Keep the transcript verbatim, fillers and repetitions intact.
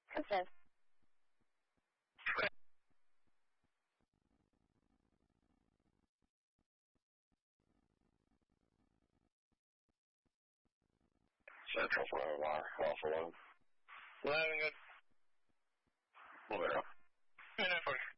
Consent. Central for O R, Alpha one. Eleven, good. Bolero. nine forty.